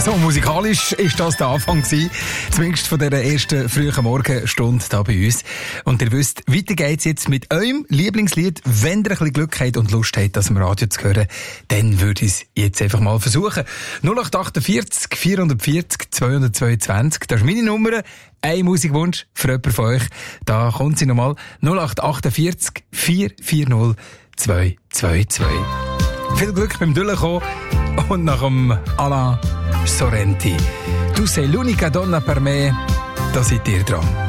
So, musikalisch ist das der Anfang gewesen, zumindest von dieser ersten frühen Morgenstunde hier bei uns. Und ihr wisst, weiter geht's jetzt mit eurem Lieblingslied. Wenn ihr ein bisschen Glück habt und Lust habt, das im Radio zu hören, dann würde ich es jetzt einfach mal versuchen. 0848 440 222, das ist meine Nummer. Ein Musikwunsch für jemanden von euch. Da kommt sie nochmal. 0848 440 222. Viel Glück beim Durchkommen. Und nach dem Alain Sorrenti. Tu sei l'unica donna per me, da seid ihr dran.